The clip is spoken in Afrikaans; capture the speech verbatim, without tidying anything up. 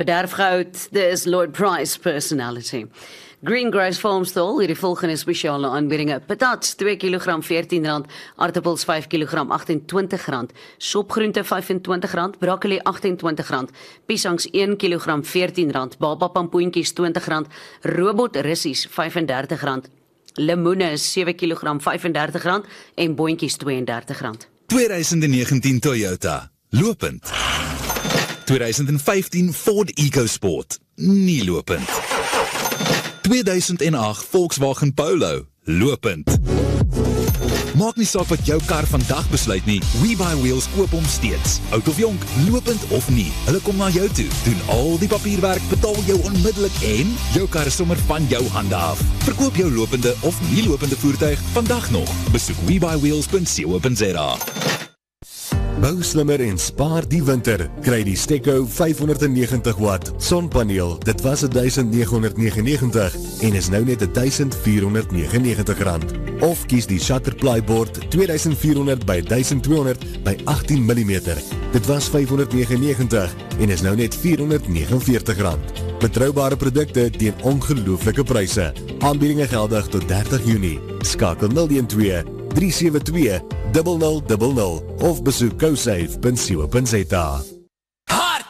Bederfgoud, dis Lloyd Price personality. Greengrass Farmstall het die volgende spesiale aanbiedinge: patats twee kilogram veertien rand, aartappels vyf kilogram agt en twintig rand, sopgroente vyf en twintig rand, broccoli agt en twintig rand, piesangs een kilogram veertien rand, baba pampoentjies twintig rand, robot rissies vyf en dertig rand, lemoene is sewe kilogram vyf en dertig rand en boontjies twee en dertig rand. twintig negentien Toyota, lopend. twintig vyftien Ford EcoSport, nie lopend. tweeduisend agt Volkswagen Polo, lopend. Maak nie saak wat jou kar vandag besluit nie, WeBuyWheels koop hom steeds. Oud of jonk, lopend of nie, hulle kom na jou toe, doen al die papierwerk, betaal jou onmiddellik en jou kar is sommer van jou hande af. Verkoop jou lopende of nie lopende voertuig vandag nog. Besoek we buy wheels punt co punt za. Bou slimmer en spaar die winter. Kry die Steco vyfhonderdnegentig watt sonpaneel. Dit was duisend negenhonderd negenennegentig en is nou net duisend vierhonderd negenennegentig rand. Of kies die Shutter Plyboard tweeduisend vierhonderd by duisend tweehonderd by agttien millimeter. Dit was vyfhonderd negenennegentig en is nou net vierhonderd negenenveertig rand. Betroubare produkte teen ongelooflike pryse. Aanbiedinge geldig tot dertig Junie. Skakel nul een twee drie sewe twee nul nul nul nul of besoek cosafe punt co punt za.